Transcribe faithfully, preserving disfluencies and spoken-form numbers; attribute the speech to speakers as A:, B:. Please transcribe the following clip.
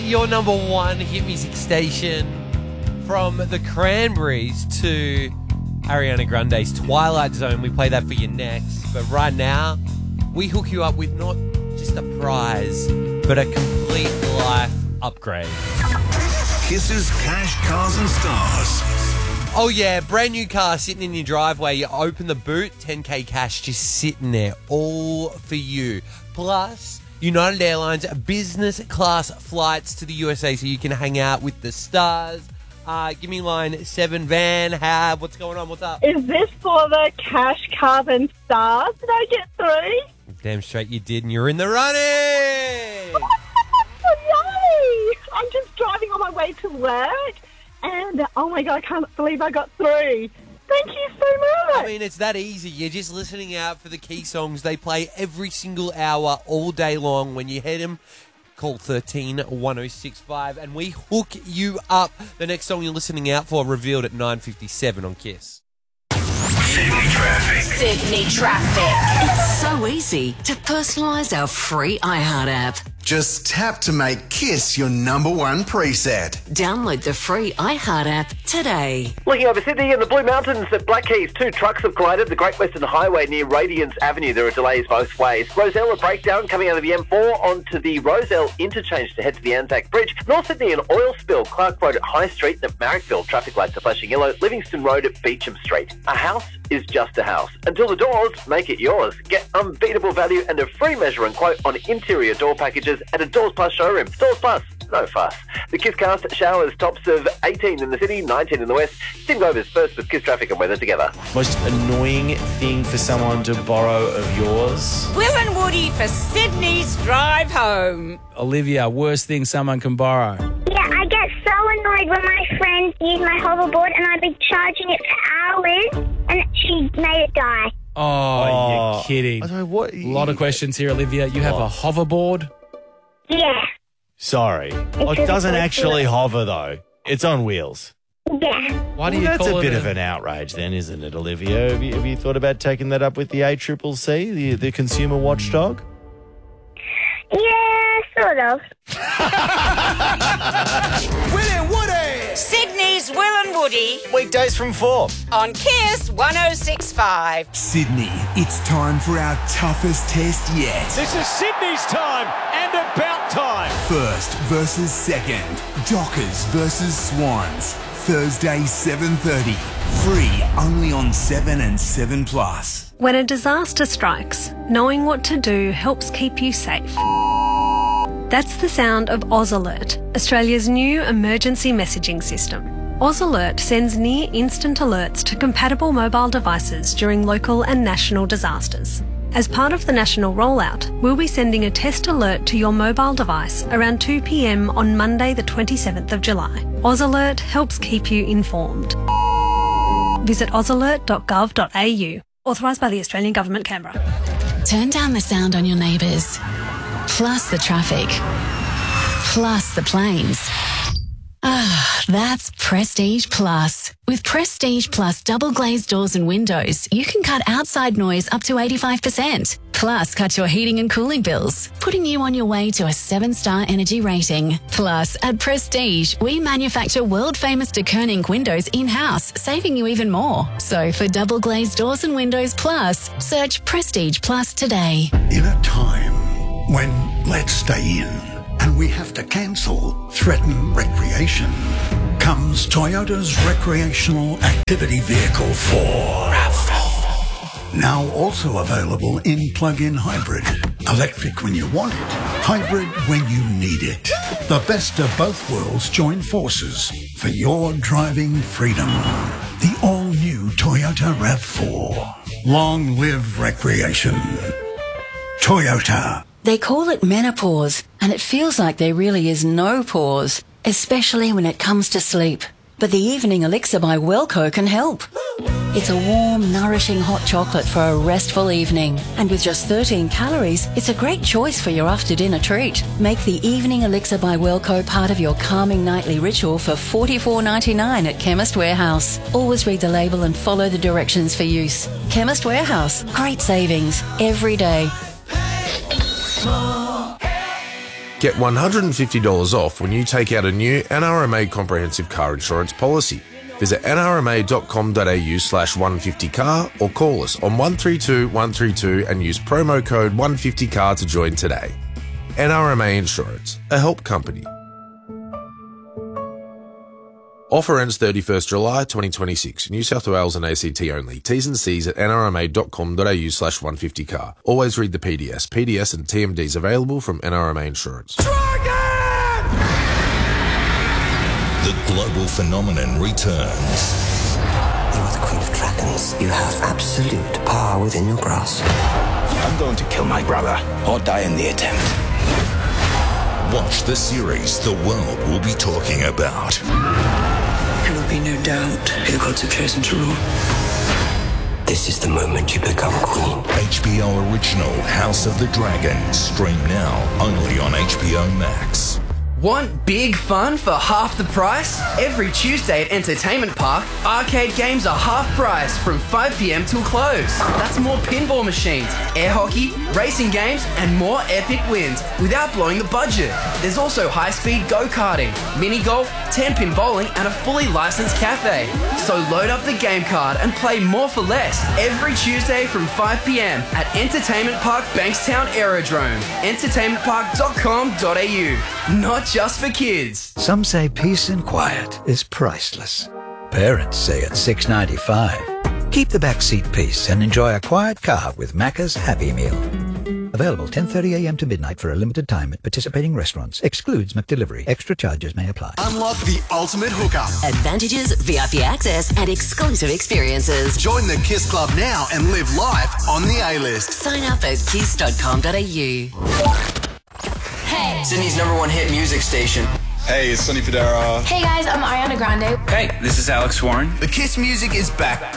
A: your number one hit music station. From the Cranberries to Ariana Grande's Twilight Zone. We play that for you next. But right now, we hook you up with not just a prize, but a complete life upgrade.
B: Kiss's Cash, Cars and Stars.
A: Oh yeah, brand new car sitting in your driveway. You open the boot, ten K cash just sitting there, all for you. Plus, United Airlines business class flights to the U S A so you can hang out with the stars. Uh, give me line seven, Van. How, what's going on? What's up?
C: Is this for the Cash, Cars and Stars? Did I get through?
A: Damn straight you did, and you're in the running.
C: Yay! I'm just driving on my way to work, and oh my God, I can't believe I got through. Thank you so much.
A: I mean, it's that easy. You're just listening out for the key songs. They play every single hour, all day long. When you hit them, call one three one oh six five, and we hook you up. The next song you're listening out for revealed at nine fifty-seven on Kiss.
B: Sydney Traffic.
D: Sydney Traffic. It's so easy to personalise our free iHeart app.
E: Just tap to make Kiss your number one preset.
D: Download the free iHeart app today.
F: Looking over Sydney and the Blue Mountains at Black Keys, two trucks have collided. The Great Western Highway near Radiance Avenue. There are delays both ways. Roselle, a breakdown coming out of the M four onto the Roselle interchange to head to the Anzac Bridge. North Sydney, an oil spill. Clark Road at High Street and at Marrickville. Traffic lights are flashing yellow. Livingston Road at Beecham Street. A house is just a house. Until the doors make it yours. Get unbeatable value and a free measure and quote on interior door packages at a Doors Plus showroom. Doors Plus, no fuss. The Kiss Cast showers tops of eighteen in the city, nineteen in the west. Tim Glover's first with Kiss Traffic and weather together.
G: Most annoying thing for someone to borrow of yours?
H: Will and Woody for Sydney's drive home.
G: Olivia, worst thing someone can borrow?
I: Yeah, I get so annoyed when my friends use my hoverboard and I've been charging it for hours and she made it die.
G: Oh,
J: Oh,
G: you're kidding.
J: I don't know what.
G: A lot of questions here, Olivia. You have a hoverboard?
I: Yeah,
J: Sorry. Oh, it
I: really
J: doesn't
I: close
J: actually
I: to it.
J: hover, though. It's on wheels.
I: yeah.
G: Why do
J: Well,
G: you
J: that's
G: call
J: a
G: it
J: bit of an outrage then, isn't it, Olivia? Have you, have you thought about taking that up with the A C C C, the, the consumer watchdog?
I: Yeah, sort of.
B: Will and Woody.
H: Sydney's Will and Woody
J: Weekdays from four.
H: on Kiss one oh six point five.
B: Sydney, it's time for our toughest test yet.
K: This is Sydney's time and about time.
B: First versus second. Dockers versus Swans. Thursday, seven thirty. Free only on seven and seven plus.
L: When a disaster strikes, knowing what to do helps keep you safe. That's the sound of Oz Alert, Australia's new emergency messaging system. Oz Alert sends near instant alerts to compatible mobile devices during local and national disasters. As part of the national rollout, we'll be sending a test alert to your mobile device around two p m on Monday the twenty-seventh of July. Oz Alert helps keep you informed. Visit oz alert dot gov dot a u. Authorised by the Australian Government, Canberra.
D: Turn down the sound on your neighbours, plus the traffic, plus the planes. Ah, that's Prestige Plus. With Prestige Plus double glazed doors and windows, you can cut outside noise up to eighty-five percent. Plus, cut your heating and cooling bills, putting you on your way to a seven-star energy rating. Plus, at Prestige, we manufacture world-famous de Koning windows in-house, saving you even more. So, for double glazed doors and windows plus, search Prestige Plus today.
M: In a time when let's stay in and we have to cancel threaten recreation, comes Toyota's recreational activity vehicle four. RAV four. Now also available in plug-in hybrid. Electric when you want it, hybrid when you need it. The best of both worlds join forces for your driving freedom. The all-new Toyota RAV four. Long live recreation. Toyota.
D: They call it menopause, and it feels like there really is no pause, especially when it comes to sleep. But the Evening Elixir by Wellco can help. It's a warm, nourishing hot chocolate for a restful evening. And with just thirteen calories, it's a great choice for your after-dinner treat. Make the Evening Elixir by Wellco part of your calming nightly ritual for forty-four ninety-nine at Chemist Warehouse. Always read the label and follow the directions for use. Chemist Warehouse. Great savings every day.
N: Get one hundred fifty dollars off when you take out a new N R M A comprehensive car insurance policy. Visit n r m a dot com dot a u slash one fifty car or call us on one three two one three two and use promo code one fifty car to join today. N R M A Insurance, a help company. Offer ends thirty-first July twenty twenty-six. New South Wales and A C T only. T's and C's at n r m a dot com dot a u slash one fifty car. Always read the P D S. P D S and T M Ds available from N R M A Insurance.
O: The global phenomenon returns.
P: You are the Queen of Dragons. You have absolute power within your grasp.
Q: I'm going to kill my brother or die in the attempt.
O: Watch the series the world will be talking about.
P: There will be no doubt who the gods have chosen to rule. This is the moment you become queen.
O: H B O original House of the Dragon. Stream now only on H B O Max.
R: Want big fun for half the price? Every Tuesday at Entertainment Park, arcade games are half price from five p.m. till close. That's more pinball machines, air hockey, racing games, and more epic wins without blowing the budget. There's also high-speed go-karting, mini-golf, ten-pin bowling, and a fully licensed cafe. So load up the game card and play more for less every Tuesday from five p.m. at Entertainment Park Bankstown Aerodrome. entertainment park dot com dot a u. Not just for kids.
S: Some say peace and quiet is priceless. Parents say it's six dollars and ninety-five cents. Keep the backseat peace and enjoy a quiet car with Macca's Happy Meal. Available ten thirty a.m. to midnight for a limited time at participating restaurants. Excludes McDelivery. Extra charges may apply.
E: Unlock the ultimate hookup.
T: Advantages, V I P access, and exclusive experiences.
E: Join the KISS Club now and live life on the A-list.
T: Sign up at kiss dot com dot a u.
U: Hey! Sydney's number one hit music station.
V: Hey, it's Sonny Fodera.
W: Hey guys, I'm Ariana Grande.
V: Hey, this is Alex Warren.
E: The KISS music is back